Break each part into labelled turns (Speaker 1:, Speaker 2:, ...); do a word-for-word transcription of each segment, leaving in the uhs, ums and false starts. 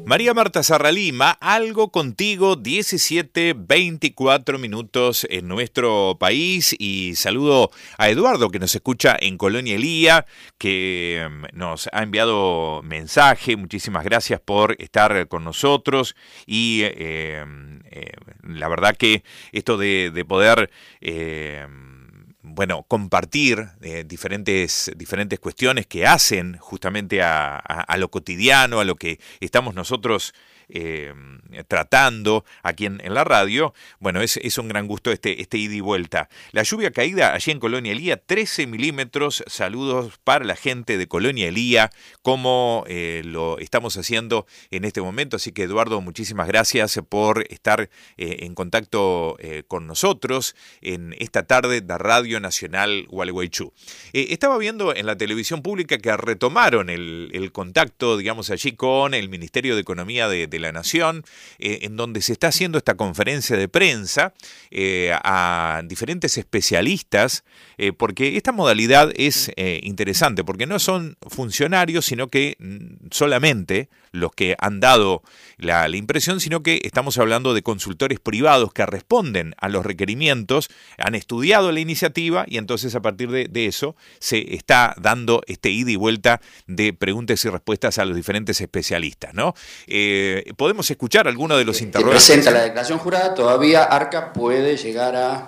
Speaker 1: María Marta Serralima, algo contigo, diecisiete veinticuatro minutos en nuestro país. Y saludo a Eduardo, que nos escucha en Colonia Elía, que nos ha enviado mensaje. Muchísimas gracias por estar con nosotros. Y eh, eh, la verdad que esto de, de poder... Eh, bueno, compartir eh, diferentes, diferentes cuestiones que hacen justamente a, a, a lo cotidiano, a lo que estamos nosotros eh, tratando aquí en, en la radio. Bueno, es, es un gran gusto este, este ida y vuelta. La lluvia caída allí en Colonia Elía, trece milímetros. Saludos para la gente de Colonia Elía, como eh, lo estamos haciendo en este momento. Así que, Eduardo, muchísimas gracias por estar eh, en contacto eh, con nosotros en esta tarde de Radio Nacional Gualeguaychú. Eh, estaba viendo en la televisión pública que retomaron el, el contacto, digamos, allí con el Ministerio de Economía de, de la Nación, eh, en donde se está haciendo esta conferencia de prensa eh, a diferentes especialistas, eh, porque esta modalidad es eh, interesante, porque no son funcionarios, sino que solamente los que han dado la, la impresión, sino que estamos hablando de consultores privados que responden a los requerimientos, han estudiado la iniciativa y entonces a partir de, de eso se está dando este ida y vuelta de preguntas y respuestas a los diferentes especialistas, ¿no? Eh, ¿Podemos escuchar alguno de los interrogantes?
Speaker 2: Presenta la declaración jurada, todavía ARCA puede llegar a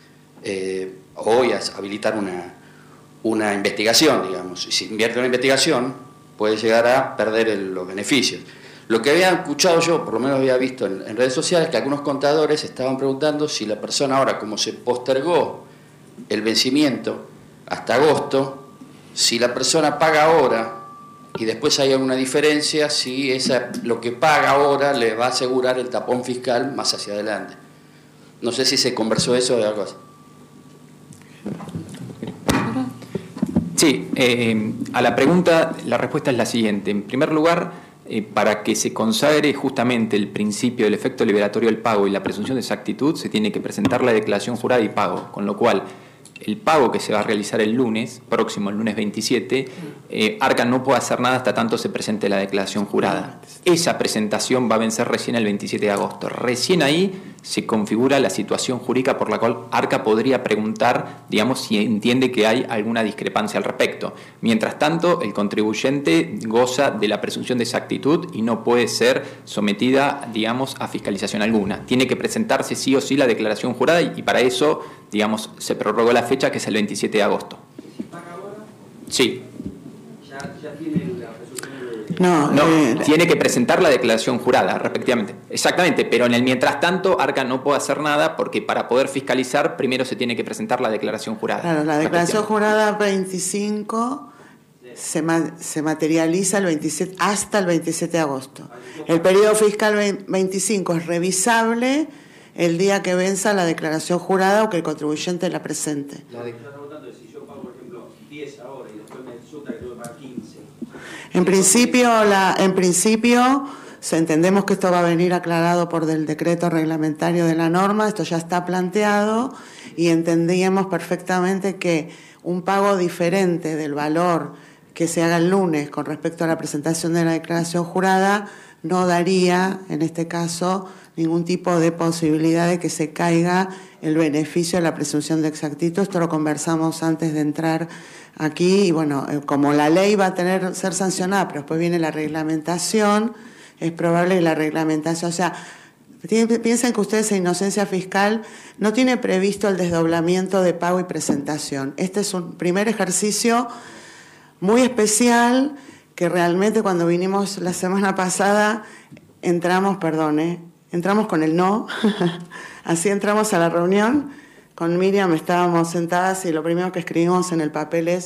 Speaker 2: eh, hoy a habilitar una, una investigación, digamos. Si invierte una investigación, puede llegar a perder el, los beneficios. Lo que había escuchado yo, por lo menos había visto en, en redes sociales, que algunos contadores estaban preguntando si la persona ahora, como se postergó el vencimiento hasta agosto, si la persona paga ahora y después hay alguna diferencia, si esa, lo que paga ahora le va a asegurar el tapón fiscal más hacia adelante. No sé si se conversó eso de algo así.
Speaker 3: Sí, eh, a la pregunta la respuesta es la siguiente. En primer lugar, eh, para que se consagre justamente el principio del efecto liberatorio del pago y la presunción de exactitud, se tiene que presentar la declaración jurada y pago, con lo cual el pago que se va a realizar el lunes, próximo, el lunes veintisiete, eh, ARCA no puede hacer nada hasta tanto se presente la declaración jurada. Esa presentación va a vencer recién el veintisiete de agosto. Recién ahí se configura la situación jurídica por la cual ARCA podría preguntar, digamos, si entiende que hay alguna discrepancia al respecto. Mientras tanto, el contribuyente goza de la presunción de exactitud y no puede ser sometida, digamos, a fiscalización alguna. Tiene que presentarse sí o sí la declaración jurada y para eso, digamos, se prorrogó la fecha, que es el veintisiete de agosto.
Speaker 4: ¿Se paga ahora?
Speaker 3: Sí.
Speaker 4: Ya, ya tiene la presunción de...
Speaker 3: No, no
Speaker 5: eh,
Speaker 3: tiene que presentar la declaración jurada, respectivamente. Exactamente, pero en el mientras tanto, ARCA no puede hacer nada porque para poder fiscalizar, primero se tiene que presentar la declaración jurada.
Speaker 5: Claro, la declaración jurada veinticinco se, ma se materializa el veintisiete, hasta el veintisiete de agosto. El periodo fiscal veinticinco es revisable el día que venza la declaración jurada o que el contribuyente la presente.
Speaker 4: La declaración jurada es si yo pago, por ejemplo, diez ahora y después me resulta que tengo que pagar quince.
Speaker 5: En principio, la, en principio, se, entendemos que esto va a venir aclarado por el decreto reglamentario de la norma, esto ya está planteado y entendíamos perfectamente que un pago diferente del valor que se haga el lunes con respecto a la presentación de la declaración jurada no daría, en este caso, ningún tipo de posibilidad de que se caiga el beneficio de la presunción de exactitud. Esto lo conversamos antes de entrar aquí y bueno, como la ley va a tener ser sancionada, pero después viene la reglamentación, es probable que la reglamentación, o sea, piensen que ustedes en inocencia fiscal no tiene previsto el desdoblamiento de pago y presentación. Este es un primer ejercicio muy especial que realmente cuando vinimos la semana pasada entramos, perdón, ¿eh? entramos con el no, así entramos a la reunión, con Miriam estábamos sentadas y lo primero que escribimos en el papel es